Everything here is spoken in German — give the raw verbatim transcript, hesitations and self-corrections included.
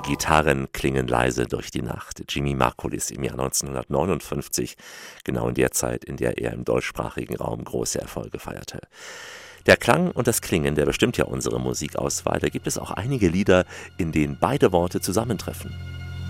Gitarren klingen leise durch die Nacht. Jimmy Margulis im Jahr neunzehnhundertneunundfünfzig, genau in der Zeit, in der er im deutschsprachigen Raum große Erfolge feierte. Der Klang und das Klingen, der bestimmt ja unsere Musikauswahl. Da gibt es auch einige Lieder, in denen beide Worte zusammentreffen.